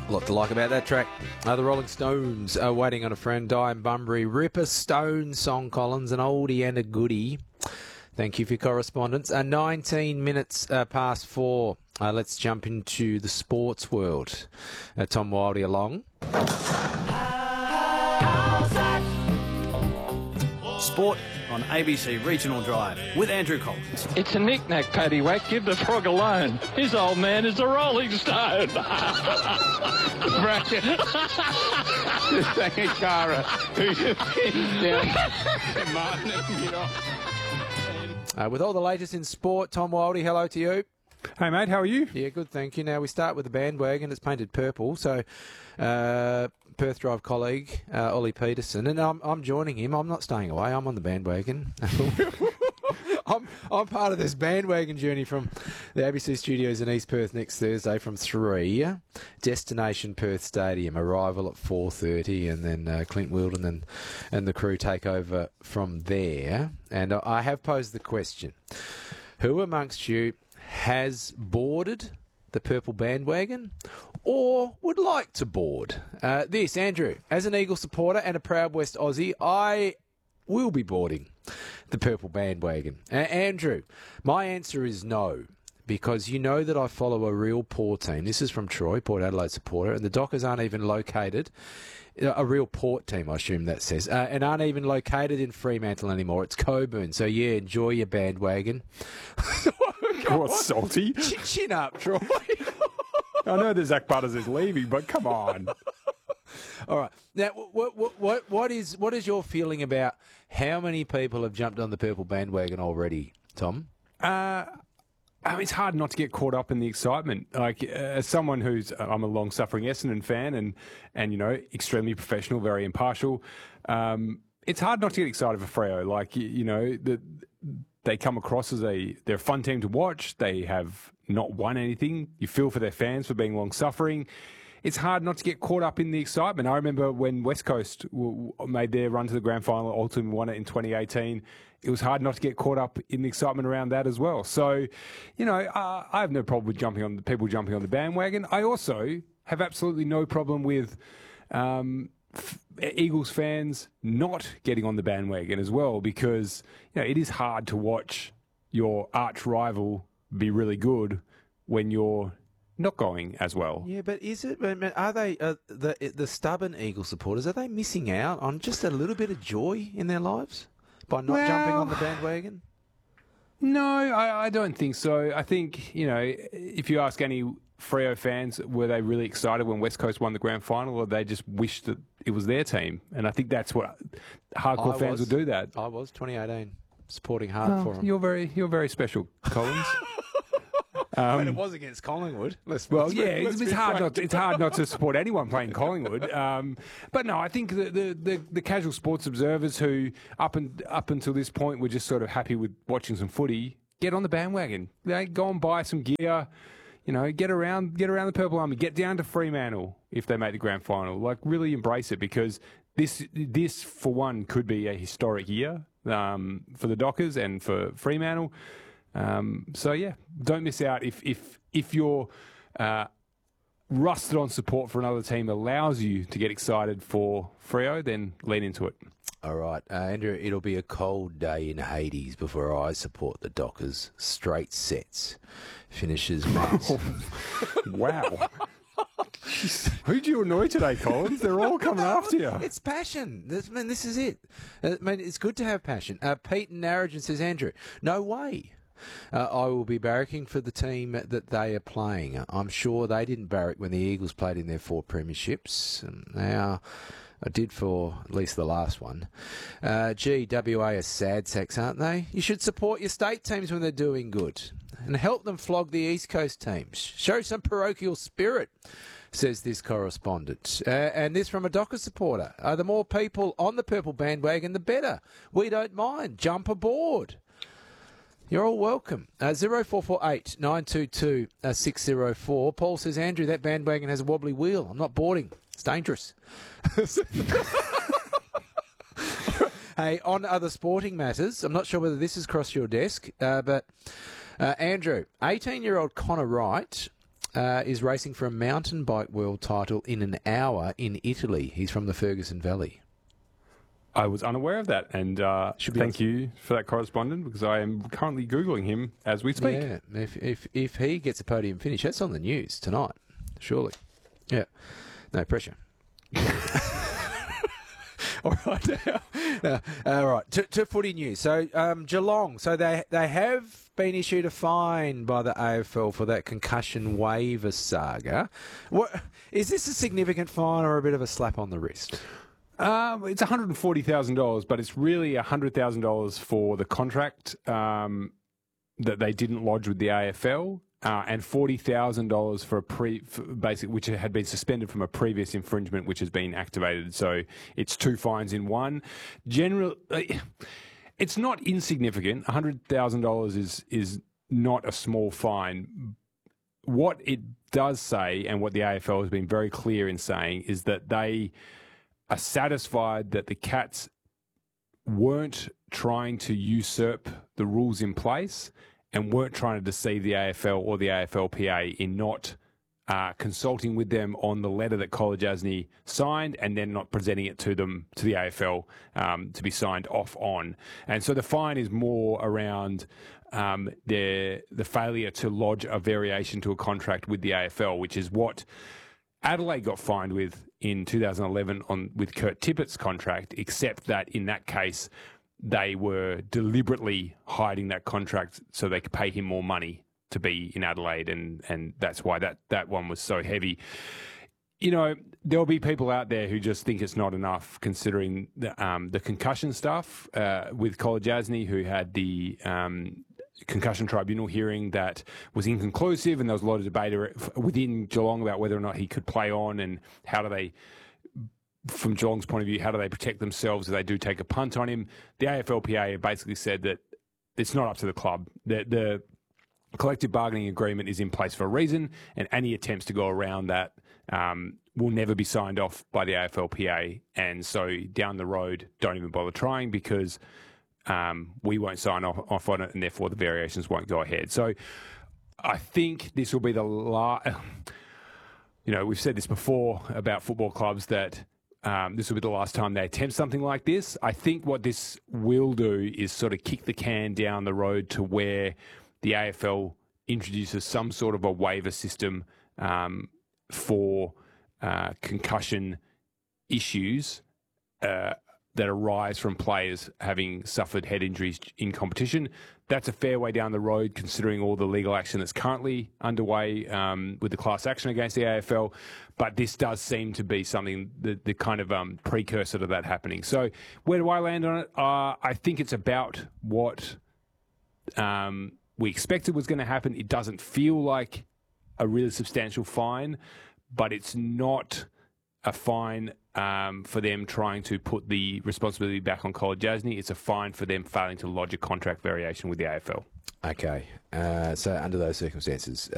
A lot to like about that track. The Rolling Stones are Waiting on a Friend, Diane Bunbury, Ripper Stone song, Collins, an oldie and a goodie. Thank you for your correspondence. 19 minutes past 4. Let's jump into the sports world. Tom Wildey along. Sport on ABC Regional Drive with Andrew Collins. It's a knick-knack, paddywhack. Give the frog a loan. His old man is a Rolling Stone. Bracket. Just like a Cara who just pinned down Martin and get off. With all the latest in sport, Tom Wildey, hello to you. Hey, mate, how are you? Yeah, good, thank you. Now, we start with the bandwagon. It's painted purple. So, Perth Drive colleague, Ollie Peterson, and I'm joining him. I'm not staying away. I'm on the bandwagon. I'm part of this bandwagon journey from the ABC studios in East Perth next Thursday from 3. Destination Perth Stadium. Arrival at 4:30, and then Clint Wilden and the crew take over from there. And I have posed the question: who amongst you has boarded the purple bandwagon or would like to board this? Andrew, as an Eagle supporter and a proud West Aussie, I will be boarding the purple bandwagon. Andrew, my answer is no, because you know that I follow a real poor team. This is from Troy, Port Adelaide supporter, and the Dockers aren't even located. A real port team, I assume that says, and aren't even located in Fremantle anymore. It's Coburn. So, yeah, enjoy your bandwagon. What's salty? Chin up, Troy. I know that Zach Butters is leaving, but come on. All right. Now, what is your feeling about how many people have jumped on the purple bandwagon already, Tom? It's hard not to get caught up in the excitement. Like, as someone I'm a long-suffering Essendon fan and you know, extremely professional, very impartial. It's hard not to get excited for Freo. Like, you know, they come across as they're a fun team to watch. They have not won anything. You feel for their fans for being long-suffering. It's hard not to get caught up in the excitement. I remember when West Coast made their run to the grand final, ultimately won it in 2018. It was hard not to get caught up in the excitement around that as well. So, you know, I have no problem with people jumping on the bandwagon. I also have absolutely no problem with Eagles fans not getting on the bandwagon as well, because, you know, it is hard to watch your arch rival be really good when you're not going as well. Yeah, but is it? Are they the stubborn Eagle supporters? Are they missing out on just a little bit of joy in their lives by not jumping on the bandwagon? No, I don't think so. I think, you know, if you ask any Freo fans, were they really excited when West Coast won the grand final, or they just wished that it was their team? And I think that's what hardcore fans would do. That I was 2018 supporting hard for them. You're very special, Collins. But it was against Collingwood. It's hard not to support anyone playing Collingwood. But no, I think the casual sports observers who up until this point were just sort of happy with watching some footy, get on the bandwagon. They go and buy some gear. You know, get around the Purple Army. Get down to Fremantle if they make the grand final. Like, really embrace it, because this for one could be a historic year for the Dockers and for Fremantle. So yeah, don't miss out. If you're rusted on support for another team allows you to get excited for Freo, then lean into it. All right, Andrew, it'll be a cold day in Hades before I support the Dockers. Straight sets. Finishes match. Wow. Who do you annoy today, Collins? They're all coming after you. It's passion. This is it. It's good to have passion. Pete in Narrogin says, Andrew, no way. I will be barracking for the team that they are playing. I'm sure they didn't barrack when the Eagles played in their 4 premierships. Now, I did for at least the last one. WA are sad sacks, aren't they? You should support your state teams when they're doing good and help them flog the East Coast teams. Show some parochial spirit, says this correspondent. And this from a Dockers supporter. The more people on the purple bandwagon, the better. We don't mind. Jump aboard. You're all welcome. 0448 922 604. Paul says, Andrew, that bandwagon has a wobbly wheel. I'm not boarding. It's dangerous. Hey, on other sporting matters, I'm not sure whether this has crossed your desk, but Andrew, 18-year-old Connor Wright is racing for a mountain bike world title in an hour in Italy. He's from the Ferguson Valley. I was unaware of that, and thank you for that, correspondent, because I am currently Googling him as we speak. Yeah, if he gets a podium finish, that's on the news tonight, surely. Yeah, no pressure. All right, all right. To footy news. So Geelong. So they have been issued a fine by the AFL for that concussion waiver saga. What is this a significant fine or a bit of a slap on the wrist? It's $140,000, but it's really $100,000 for the contract that they didn't lodge with the AFL, and $40,000 for which had been suspended from a previous infringement, which has been activated. So it's two fines in one. Generally, it's not insignificant. $100,000 is not a small fine. What it does say, and what the AFL has been very clear in saying, is that they are satisfied that the Cats weren't trying to usurp the rules in place and weren't trying to deceive the AFL or the AFLPA in not consulting with them on the letter that Kolodjasny signed and then not presenting it to them, to the AFL, to be signed off on. And so the fine is more around the failure to lodge a variation to a contract with the AFL, which is what Adelaide got fined with in 2011 with Kurt Tippett's contract, except that in that case, they were deliberately hiding that contract so they could pay him more money to be in Adelaide, and that's why that one was so heavy. You know, there'll be people out there who just think it's not enough, considering the concussion stuff with Kolodjasny, who had the concussion tribunal hearing that was inconclusive, and there was a lot of debate within Geelong about whether or not he could play on, and how do they, from Geelong's point of view, how do they protect themselves if they do take a punt on him. The AFLPA basically said that it's not up to the club. The collective bargaining agreement is in place for a reason, and any attempts to go around that will never be signed off by the AFLPA, and so down the road, don't even bother trying, because we won't sign off on it, and therefore the variations won't go ahead. So I think this will be the last. You know, we've said this before about football clubs, that this will be the last time they attempt something like this. I think what this will do is sort of kick the can down the road to where the AFL introduces some sort of a waiver system for concussion issues that arise from players having suffered head injuries in competition. That's a fair way down the road, considering all the legal action that's currently underway with the class action against the AFL. But this does seem to be something, the kind of precursor to that happening. So where do I land on it? I think it's about what we expected was going to happen. It doesn't feel like a really substantial fine, but it's not a fine for them trying to put the responsibility back on Kolodjasny. It's a fine for them failing to lodge a contract variation with the AFL. Okay, so under those circumstances,